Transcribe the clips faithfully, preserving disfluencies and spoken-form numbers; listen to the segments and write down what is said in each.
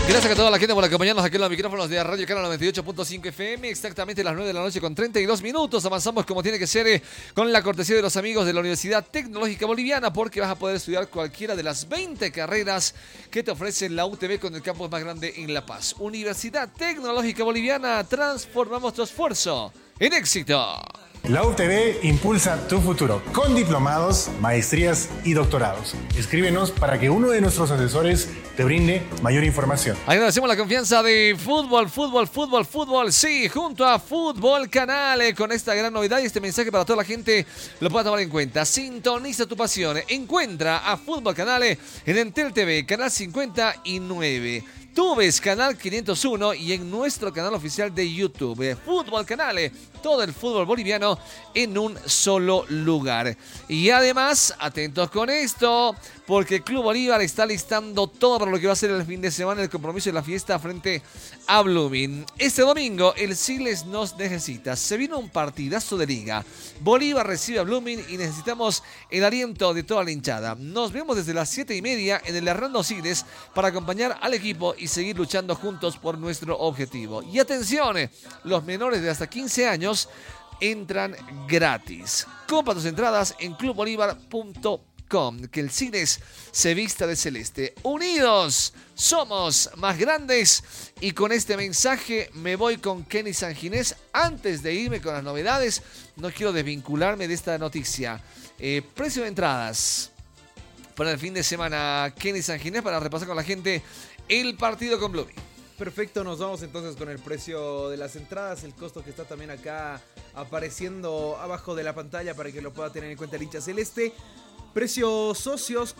Gracias a toda la gente por acompañarnos aquí en los micrófonos de Radio Canal noventa y ocho punto cinco F M. Exactamente las nueve de la noche con treinta y dos minutos. Avanzamos como tiene que ser eh, con la cortesía de los amigos de la Universidad Tecnológica Boliviana, porque vas a poder estudiar cualquiera de las veinte carreras que te ofrece la U T B con el campus más grande en La Paz. Universidad Tecnológica Boliviana, transformamos tu esfuerzo en éxito. La U T B impulsa tu futuro con diplomados, maestrías y doctorados. Escríbenos para que uno de nuestros asesores te brinde mayor información. Agradecemos la confianza de Fútbol, Fútbol, Fútbol, Fútbol. Sí, junto a Fútbol Canal, eh, con esta gran novedad y este mensaje para toda la gente lo pueda tomar en cuenta. Sintoniza tu pasión. Encuentra a Fútbol Canal en Entel T V, canal cincuenta y nueve. Tú ves canal quinientos uno y en nuestro canal oficial de YouTube, Fútbol Canal, todo el fútbol boliviano en un solo lugar. Y además, atentos con esto, porque el Club Bolívar está listando todo para lo que va a ser el fin de semana, el compromiso de la fiesta frente a Blooming. Este domingo, el Siles nos necesita. Se vino un partidazo de liga. Bolívar recibe a Blooming y necesitamos el aliento de toda la hinchada. Nos vemos desde las siete y media en el Hernando Siles para acompañar al equipo y seguir luchando juntos por nuestro objetivo. Y atención, los menores de hasta quince años entran gratis. Compra tus entradas en club bolívar punto com. Que el Siles se vista de celeste. Unidos somos más grandes. Y con este mensaje me voy con Kenny Sanginés. Antes de irme con las novedades, no quiero desvincularme de esta noticia. Eh, precio de entradas para el fin de semana, Kenny Sanginés, para repasar con la gente el partido con Blooming. Perfecto, nos vamos entonces con el precio de las entradas, el costo que está también acá apareciendo abajo de la pantalla para que lo pueda tener en cuenta el hincha celeste. Precio socios,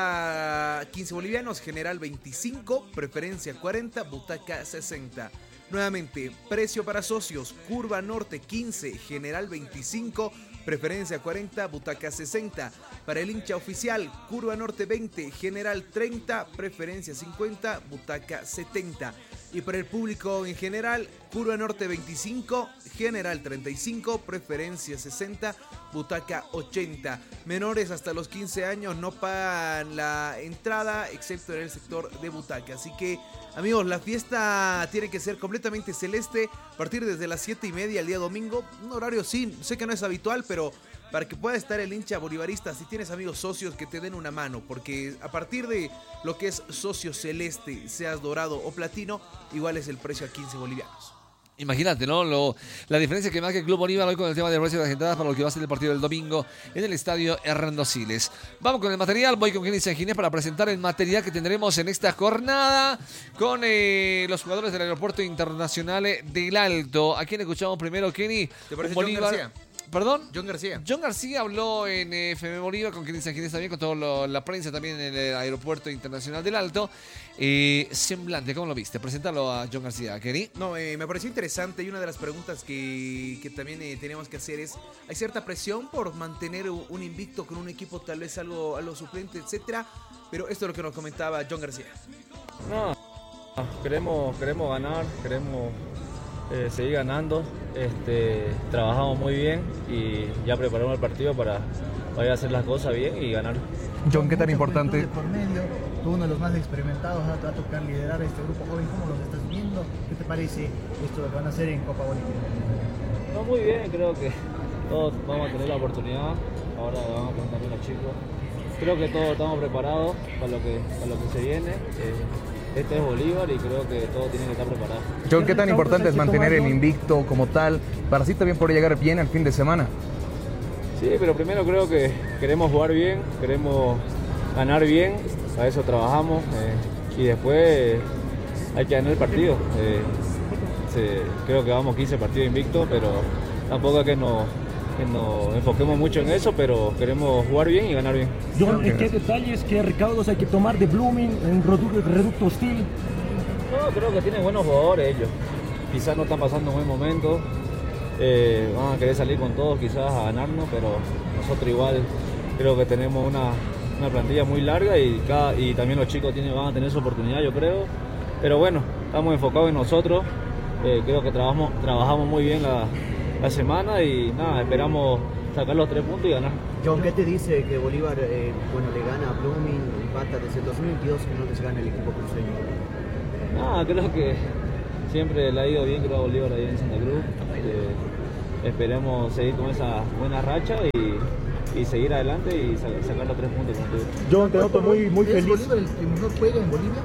curva quince bolivianos, general veinticinco, preferencia cuarenta, butaca sesenta. Nuevamente, precio para socios, curva norte quince, general veinticinco, preferencia cuarenta, butaca sesenta. Para el hincha oficial, curva norte veinte, general treinta, preferencia cincuenta, butaca setenta. Y para el público en general, curva norte veinticinco, general treinta y cinco, preferencia sesenta, butaca ochenta. Menores hasta los quince años no pagan la entrada, excepto en el sector de butaca. Así que, amigos, la fiesta tiene que ser completamente celeste a partir desde las siete y media el día domingo. Un horario, sí, sé que no es habitual, pero para que pueda estar el hincha bolivarista, si tienes amigos socios que te den una mano, porque a partir de lo que es socio celeste, seas dorado o platino, igual es el precio a quince bolivianos. Imagínate, ¿no? Lo, la diferencia que marca el Club Bolívar hoy con el tema del precio de las entradas para lo que va a ser el partido del domingo en el estadio Hernando Siles. Vamos con el material, voy con Kenny Sanginés para presentar el material que tendremos en esta jornada con eh, los jugadores del Aeropuerto Internacional del Alto. ¿A quién escuchamos primero, Kenny? ¿Te parece Bolívar? John García? ¿Perdón? John García. John García habló en eh, F M Bolívar con Kenny Sanginés también, con toda la prensa también en el Aeropuerto Internacional del Alto. Eh, semblante, ¿cómo lo viste? Preséntalo a John García, Kenny. No, eh, me pareció interesante y una de las preguntas que, que también eh, tenemos que hacer es, ¿hay cierta presión por mantener un invicto con un equipo tal vez algo, algo suplente, etcétera? Pero esto es lo que nos comentaba John García. No, queremos, queremos ganar, queremos eh, seguir ganando, este, trabajamos muy bien y ya preparamos el partido para, para hacer las cosas bien y ganar. John, ¿qué tan importante? Por medio, tú uno de los más experimentados, te va a tocar liderar este grupo joven. ¿Cómo los estás viendo? ¿Qué te parece esto que van a hacer en Copa Bolivia? No, muy bien, creo que todos vamos a tener la oportunidad. Ahora vamos a preguntar a los chicos. Creo que todos estamos preparados para lo que, para lo que se viene. Eh, este es Bolívar y creo que todos tienen que estar preparados. John, ¿qué tan importante es mantener el invicto como tal para así también poder llegar bien al fin de semana? Sí, pero primero creo que queremos jugar bien, queremos ganar bien, para eso trabajamos eh, y después hay que ganar el partido. Eh, se, creo que vamos quince partidos invictos, pero tampoco es que nos, que nos enfoquemos mucho en eso, pero queremos jugar bien y ganar bien. John, ¿qué detalles, qué recaudos hay que tomar de Blooming en reducto, reducto hostil? No, creo que tienen buenos jugadores ellos, quizás no están pasando un buen momento. Eh, van a querer salir con todos quizás a ganarnos, pero nosotros igual creo que tenemos una, una plantilla muy larga y, cada, y también los chicos tienen, van a tener su oportunidad, yo creo. Pero bueno, estamos enfocados en nosotros, eh, creo que trabajamos, trabajamos muy bien la, la semana y nada, esperamos sacar los tres puntos y ganar. John, ¿qué te dice que Bolívar eh, bueno, le gana a Blooming, empata desde el dos mil veintidós que no les gana el equipo cruceño? Ah, creo que siempre le ha ido bien, creo, a Bolívar ahí en Santa Cruz. Eh, esperemos seguir con esa buena racha y, y seguir adelante y sa- sacar los tres puntos. Como te digo. Yo te noto muy, muy ¿Es feliz. Bolívar el que mejor juega en Bolivia?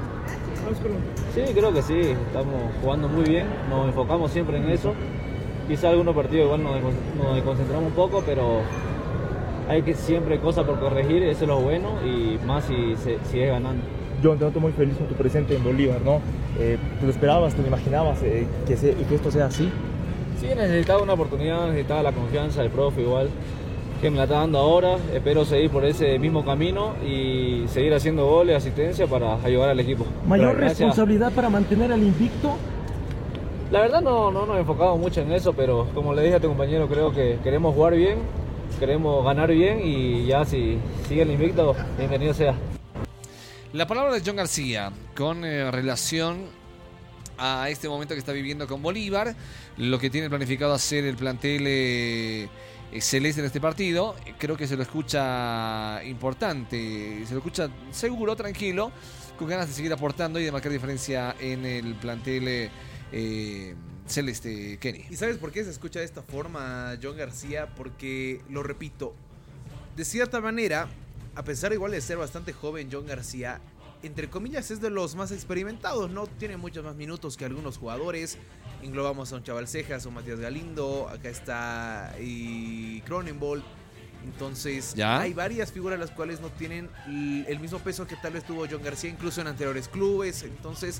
Sí, creo que sí, estamos jugando muy bien, nos enfocamos siempre en eso. Quizá algunos partidos igual nos, nos concentramos un poco, pero hay que siempre cosas por corregir, eso es lo bueno y más si se sigue ganando. Yo te noto muy feliz con tu presente en Bolívar, ¿no? Eh, ¿Te lo esperabas, te lo imaginabas eh, que, se- que esto sea así? Sí, necesitaba una oportunidad, necesitaba la confianza del profe igual, que me la está dando ahora. Espero seguir por ese mismo camino y seguir haciendo goles, asistencia para ayudar al equipo. Mayor Gracias. responsabilidad para mantener el invicto. La verdad no, no nos enfocamos mucho en eso, pero como le dije a tu compañero, creo que queremos jugar bien, queremos ganar bien y ya si sigue el invicto, bienvenido sea. La palabra de John García con eh, relación a este momento que está viviendo con Bolívar, lo que tiene planificado hacer el plantel eh, eh, celeste en este partido. Eh, Creo que se lo escucha importante, se lo escucha seguro, tranquilo, con ganas de seguir aportando y de marcar diferencia en el plantel eh, eh, celeste, Kenny. ¿Y sabes por qué se escucha de esta forma, John García? Porque, lo repito, de cierta manera, a pesar igual de ser bastante joven, John García, entre comillas, es de los más experimentados, ¿no? Tiene muchos más minutos que algunos jugadores. Englobamos a un Chaval Cejas, a un Matías Galindo, acá está y Cronenbold. Entonces, ¿Ya? hay varias figuras las cuales no tienen l- el mismo peso que tal vez tuvo John García, incluso en anteriores clubes. Entonces,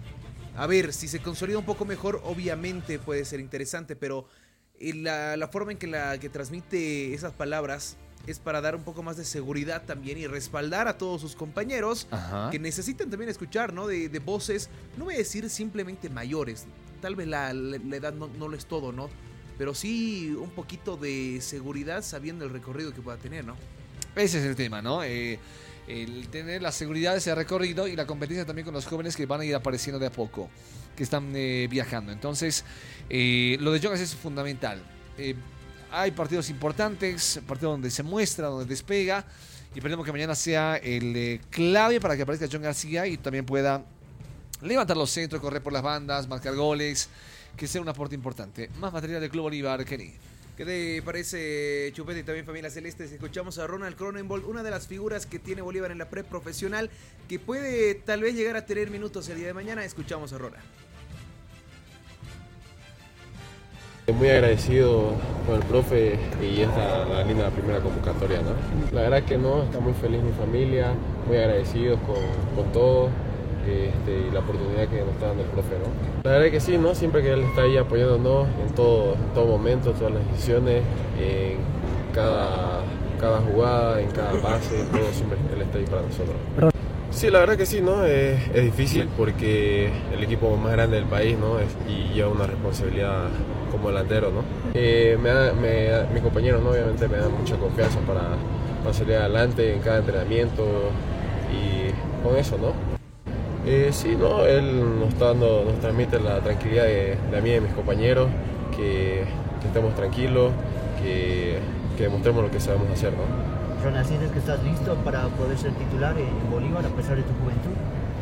a ver, si se consolida un poco mejor, obviamente puede ser interesante, pero eh, la, la forma en que, la, que transmite esas palabras es para dar un poco más de seguridad también y respaldar a todos sus compañeros Ajá. que necesitan también escuchar, ¿no? De, de voces, no voy a decir simplemente mayores, tal vez la, la- la edad no, no lo es todo, ¿no? Pero sí un poquito de seguridad sabiendo el recorrido que pueda tener, ¿no? Ese es el tema, ¿no? Eh, el tener la seguridad de ese recorrido y la competencia también con los jóvenes que van a ir apareciendo de a poco, que están eh, viajando. Entonces, eh, lo de John García es fundamental. Eh, hay partidos importantes, partidos donde se muestra, donde despega, y esperemos que mañana sea el eh, clave para que aparezca John García y también pueda levantar los centros, correr por las bandas, marcar goles, que sea un aporte importante. Más material del Club Bolívar, Kenny. ¿Qué te parece, Chupete y también familia celeste? Si escuchamos a Ronald Cronenbold, una de las figuras que tiene Bolívar en la pre-profesional, que puede tal vez llegar a tener minutos el día de mañana. Escuchamos a Ronald. Muy agradecido con el profe y esta la linda primera convocatoria, ¿no? La verdad que no, está muy feliz mi familia, muy agradecidos con, con todo este, y la oportunidad que nos está dando el profe, ¿no? La verdad que sí, ¿no? Siempre que él está ahí apoyándonos en todo, en todo momento, en todas las decisiones, en cada, cada jugada, en cada pase, en todo, siempre él está ahí para nosotros. Sí, la verdad que sí, ¿no? Es, es difícil porque el equipo más grande del país, ¿no? Es, y lleva una responsabilidad como delantero, ¿no? Eh, me da, me da, mis compañeros, ¿no? Obviamente me dan mucha confianza para, para salir adelante en cada entrenamiento y con eso, ¿no? Eh, sí, ¿no? Él nos, está dando, nos transmite la tranquilidad de, de a mí y de mis compañeros, que, que estemos tranquilos, que, que demostremos lo que sabemos hacer, ¿no? Ronald, ¿sientes que estás listo para poder ser titular en Bolívar a pesar de tu juventud?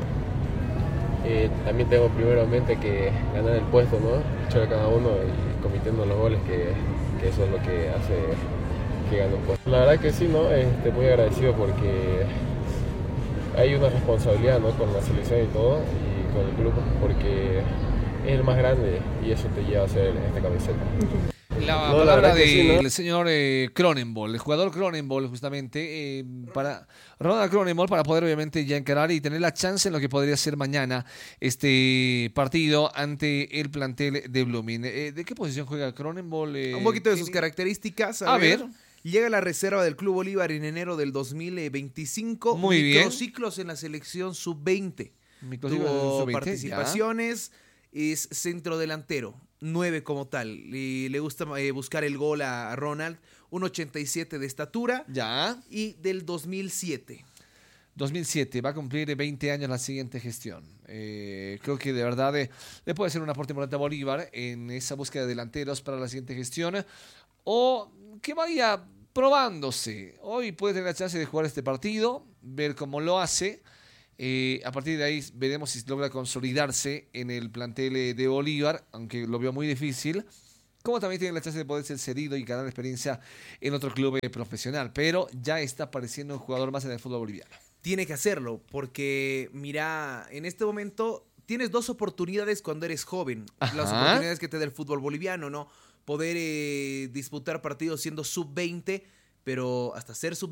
Eh, también tengo primeramente que ganar el puesto, ¿no? Echar a cada uno y cometiendo los goles, que, que eso es lo que hace que gane un puesto. La verdad que sí, ¿no? Este, muy agradecido porque hay una responsabilidad, ¿no? Con la selección y todo, y con el club, porque es el más grande y eso te lleva a ser este camiseta. La No, la palabra verdad que sí, del ¿no? señor eh, Cronenbold, el jugador Cronenbold, justamente, eh, para Ronald Cronenbold, para poder obviamente ya encarar y tener la chance en lo que podría ser mañana este partido ante el plantel de Blooming. Eh, ¿De qué posición juega Cronenbold? Eh, Un poquito de sus Kenny? características. A, A ver. ver. Llega a la reserva del Club Bolívar en enero del dos mil veinticinco. Muy bien. Microciclos en la selección sub veinte. Microciclos Tuvo sub veinte, participaciones. Es centrodelantero, nueve como tal. Y le gusta eh, buscar el gol a, a Ronald. un ochenta y siete de estatura. Ya. Y del dos mil siete. dos mil siete, va a cumplir veinte años la siguiente gestión. Eh, creo que de verdad eh, le puede ser un aporte importante a Bolívar en esa búsqueda de delanteros para la siguiente gestión. O que vaya probándose. Hoy puede tener la chance de jugar este partido, ver cómo lo hace. Eh, a partir de ahí veremos si logra consolidarse en el plantel eh, de Bolívar, aunque lo veo muy difícil. Como también tiene la chance de poder ser cedido y ganar experiencia en otro club eh, profesional. Pero ya está apareciendo un jugador más en el fútbol boliviano. Tiene que hacerlo, porque mira, en este momento tienes dos oportunidades cuando eres joven. Ajá. Las oportunidades que te da el fútbol boliviano, ¿no? Poder eh, disputar partidos siendo sub veinte, pero hasta ser sub